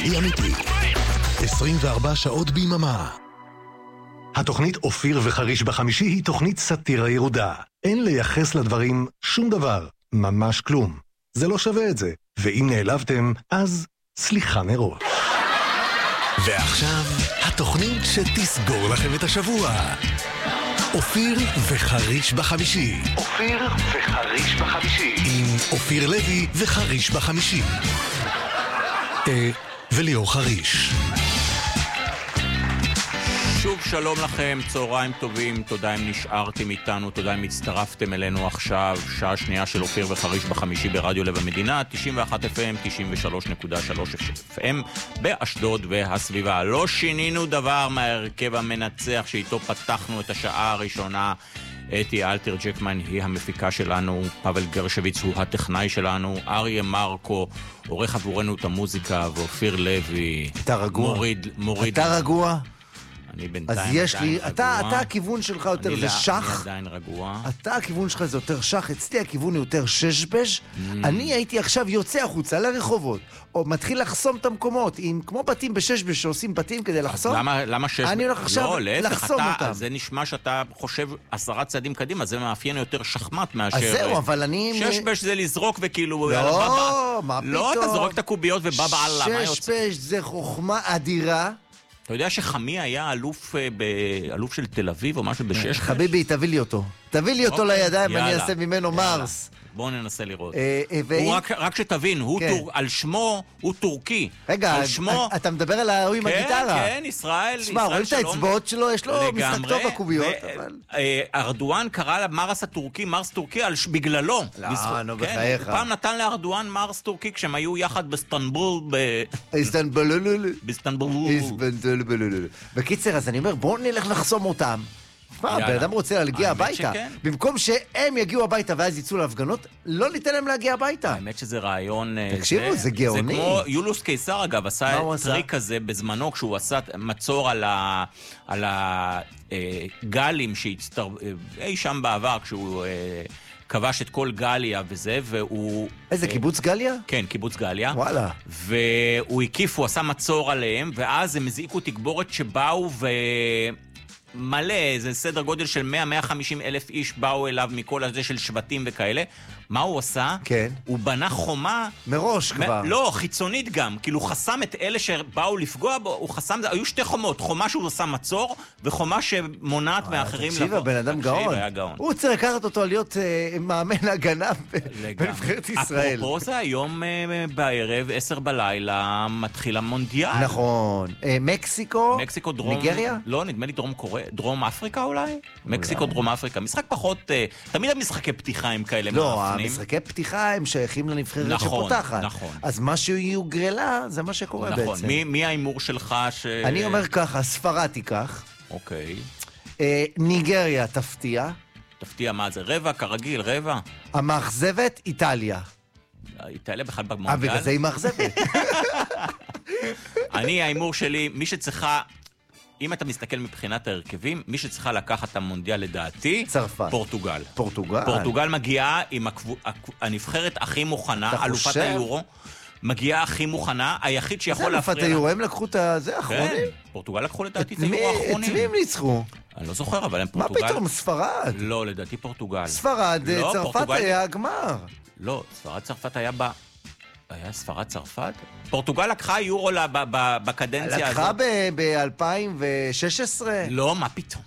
היא אמיתי. 24 שעות ביממה. התוכנית אופיר וחריש בחמישי היא תוכנית סאטירה ירודה. אין לייחס לדברים שום דבר, ממש כלום. זה לא שווה את זה. ואם נעלבתם, אז סליחה מראש. ועכשיו, התוכנית שתסגור לכם את השבוע. אופיר וחריש בחמישי. אופיר וחריש בחמישי. עם אופיר לוי וחריש בחמישי. וליאור חריש. שוב שלום לכם, צהריים טובים, תודה אם נשארתם איתנו, תודה אם הצטרפתם אלינו עכשיו, שעה שנייה של אופיר וחריש בחמישי ברדיו לב המדינה, 91 FM, 93.3 FM, באשדוד והסביבה. לא שינינו דבר מהרכב המנצח שאיתו פתחנו את השעה הראשונה. אתי אלתר ג'קמן היא המפיקה שלנו, פבל גרשוויץ הוא הטכנאי שלנו, אריה מרקו עורך עבורנו את המוזיקה, ואופיר לוי אתה רגוע? מוריד. אתה רגוע? אני בינתיים אז יש לי, רגוע. אתה הכיוון שלך יותר זה שח. אני עדיין רגוע. אתה הכיוון שלך זה יותר שח, אצלי הכיוון הוא יותר ששבש. אני הייתי עכשיו יוצא החוצה לרחובות, או מתחיל לחסום את המקומות, כמו בתים בששבש שעושים בתים כדי לחסום. למה ששבש? אני הולך עכשיו לחסום אותם. זה נשמע שאתה חושב 10 צעדים קדימה, זה מאפיין יותר שחמט מאשר... אז זהו, אבל אני... ששבש זה לזרוק וכאילו... לא, מה פתאום? לא, אתה זורק את הקוביות ובא בעלה, מה יוצא? ששבש זה חוכמה אדירה. אתה יודע שחמי היה אלוף של תל אביב או משהו בשש? חביבי, תביא לי אותו. תביא לי אותו לידיים ואני אעשה ממנו מרס. בואו ננסה לראות. רק שתבין, על שמו הוא טורקי. רגע, אתה מדבר על ההוא עם הגיטרה. כן, ישראל שלום. שמע, רואים את האצבעות שלו, יש לו משחק טוב בקוביות. ארדואן קרא למרס הטורקי, מרס טורקי בגללו. לא, נו, בחייך. פעם נתן לארדואן מרס טורקי כשהם היו יחד בסטנבול. בקיצר, אז אני אומר, בואו נלך לחסום אותם. בן אדם רוצה להגיע הביתה. במקום שהם יגיעו הביתה ואז יצאו להפגנות, לא ניתן להם להגיע הביתה. האמת שזה רעיון... תקשיבו, זה גאוני. זה כמו יוליוס קיסר, אגב, עשה טריק כזה בזמנו, כשהוא עשה מצור על הגלים אי שם בעבר, כשהוא... כבש את כל גליה וזה, והוא... איזה, קיבוץ גליה? כן, קיבוץ גליה. וואלה. והוא הקיף, הוא עשה מצור עליהם, ואז הם הזעיקו תגבורת שבאו מלא, זה סדר גודל של 100-150 אלף איש באו אליו מכל הזה של שבטים וכאלה. מה הוא עשה? כן. הוא בנה חומה... מראש כבר. לא, חיצונית גם. כאילו חסם את אלה שבאו לפגוע בו, הוא חסם... היו שתי חומות. חומה שהוא עשה מצור, וחומה שמונעת מאחרים... תקשיב, הבן אדם גאון. הוא רוצה לקחת אותו להיות מאמן הגנה בנבחרת ישראל. אפרופו זה היום בערב, 10 בלילה, מתחיל המונדיאל. נכון. מקסיקו? ניגריה? לא, נדמה לי דרום אפריקה אולי? מקסיקו, דרום אפריקה. משחק פחות... תמיד המשחקי פתיחה הם כאלה מאפנים. המשחקי פתיחה הם שייכים לנבחרת שפותחת. נכון. אז מה שיהיו גרלה, זה מה שקורה בעצם. נכון. מי האימור שלך ש... אני אומר ככה, ספרד תיקח. אוקיי. ניגריה תפתיע. תפתיע מה זה? רבע, כרגיל, רבע. המאכזבת, איטליה. איטליה בכלל במונדיאל. בגלל זה היא מאכזבת. האימור שלי, מי שצריכה... אם אתה מסתכל מבחינת ההרכבים, מי שצריכה לקחת את המונדיאל לדעתי, צרפת. פורטוגל. פורטוגל. פורטוגל מגיעה עם הנבחרת הכי מוכנה, אלופת היורו, מגיעה הכי מוכנה, היחיד שיכול להפריע... אלופת היורו, הם לקחו את זה האחרונים? כן, פורטוגל לקחו לדעתי את היורו האחרונים. את מי הם ניצחו? אני לא זוכר, אבל הם פורטוגל... מה פתאום, ספרד? לא, לדעתי פורטוגל. ספרד, צרפת היה הגמר. לא, ספרד צרפת היה היה ספרד צרפת? פורטוגל לקחה יורו בקדנציה הזאת. לקחה ב-2016? לא, מה פתאום?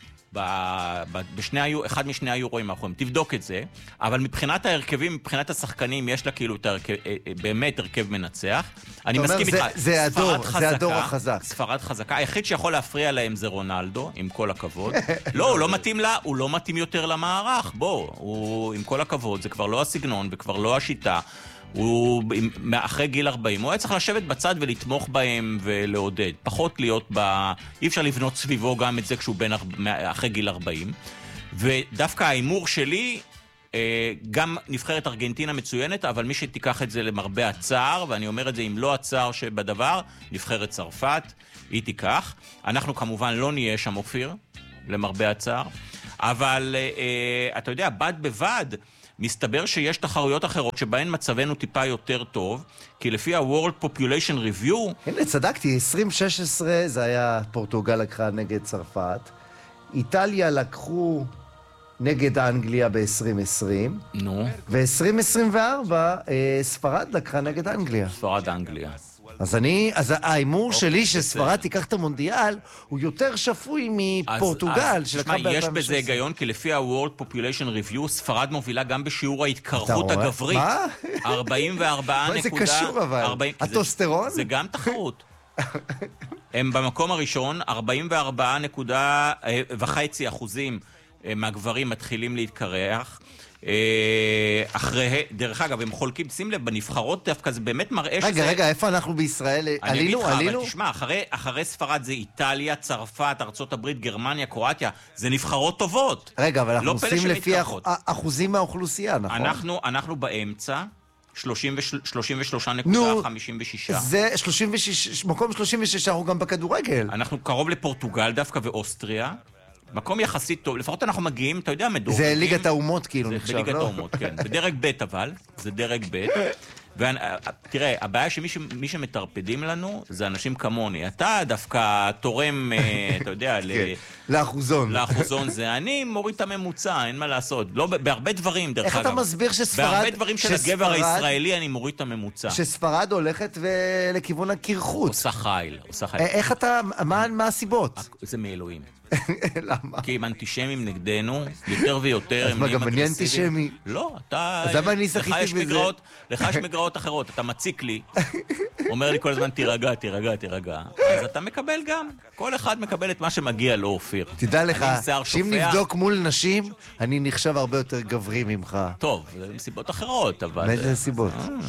אחד משני היורואים האחרונים. תבדוק את זה. אבל מבחינת ההרכבים, מבחינת השחקנים, יש לה כאילו באמת הרכב מנצח. אני מסכים איתך. זה הדור החזק. ספרד חזקה. היחיד שיכול להפריע להם זה רונלדו, עם כל הכבוד. לא, הוא לא מתאים לה, הוא לא מתאים יותר למערך. בוא, עם כל הכבוד, זה כבר לא הסגנון וכבר לא השיטה. הוא אחרי גיל 40, הוא היה צריך לשבת בצד ולתמוך בהם ולעודד, פחות להיות אי אפשר לבנות סביבו גם את זה כשהוא אחרי גיל 40, ודווקא האימור שלי, גם נבחרת ארגנטינה מצוינת, אבל מי שתיקח את זה למרבה הצער, ואני אומר את זה עם לא הצער שבדבר, נבחרת צרפת, היא תיקח. אנחנו כמובן לא נהיה שם אופיר, למרבה הצער, אבל אתה יודע, בד בבד, מסתבר שיש תחרויות אחרות שבהן מצבנו טיפה יותר טוב, כי לפי ה-World Population Review... הנה, צדקתי, 2016 זה היה פורטוגל לקחה נגד צרפת, איטליה לקחו נגד אנגליה ב-2020, נו. ו-2024 ספרד לקחה נגד אנגליה. ספרד אנגליה. אז האימור שלי שספרד תיקח את המונדיאל, הוא יותר שפוי מפורטוגל שלקחה ב-2016. יש בזה היגיון, כי לפי ה-World Population Review, ספרד מובילה גם בשיעור ההתקרחות הגברית. מה? 44 מה זה קשור אבל? הטוסטרון? זה גם תחרות. הם במקום הראשון, 44.5% מהגברים מתחילים להתקרח. דרך אגב, הם חולקים, שים לב, בנבחרות דווקא זה באמת מראה שזה... רגע, איפה אנחנו בישראל? עלינו? אבל תשמע, אחרי ספרד זה איטליה, צרפת, ארצות הברית, גרמניה, קרואטיה, זה נבחרות טובות. רגע, אבל אנחנו עושים לפי אחוזים מהאוכלוסייה, נכון? אנחנו באמצע, 33.56. זה 36, מקום 36, אנחנו גם בכדורגל. אנחנו קרוב לפורטוגל דווקא ואוסטריה. מקום יחסית טוב, לפחות אנחנו מגיעים, אתה יודע, מדורגים. זה ליגת האומות כאילו נחשב, לא? זה בליגת האומות, כן. בדרג ב' אבל, זה דרג ב'. תראה, הבעיה שמי שמטרפדים לנו זה אנשים כמוני. אתה דווקא תורם, אתה יודע, לאחוזון. לאחוזון זה. אני מוריד את הממוצע, אין מה לעשות. לא, בהרבה דברים, דרך אגב. איך אתה מסביר שספרד... בהרבה דברים של הגבר הישראלי אני מוריד את הממוצע. שספרד הולכת לכיוון הקרחות. עושה חיל. איך אתה... מה הסיבות? זה מאלוהים. למה? כי הם אנטישמים נגדנו, יותר ויותר. אז מה, גם אני אנטישמי? לא, אתה... אז למה אני שחיתי בזה? לך יש מגרעות אחרות, אתה מציק לי, אומר לי כל הזמן, תירגע. אז אתה מקבל גם. כל אחד מקבל את מה שמגיע לו, אופיר. תדע לך, שאם נבדוק מול נשים, אני נחשב הרבה יותר גברי ממך. טוב, זה מסיבות אחרות, אבל... איזה סיבות?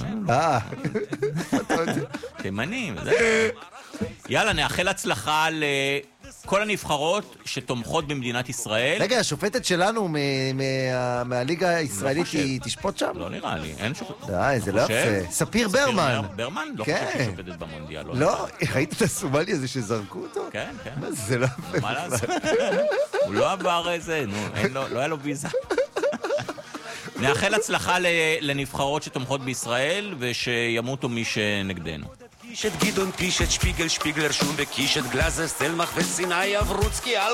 תימנים, זה... יאללה, נאחל הצלחה לכל הנבחרות שתומכות במדינת ישראל. רגע, השופטת שלנו מהליגה הישראלית היא תשפוט שם? לא נראה לי, אין שופטת. די, זה לא יפה. ספיר ברמן. ברמן? לא חושב שהיא שופטת במונדיאל. לא, ראית את הסומלי הזה שזרקו אותו? כן. זה לא יפה. מה לעשות? הוא לא עבר איזה, לא היה לו ויזה. נאחל הצלחה לנבחרות שתומכות בישראל ושימותו מי שנגדנו. קישת גדעון פישת שפיגל שפיגלר שום וקישת גלזר סלמח וסיני אברוצקי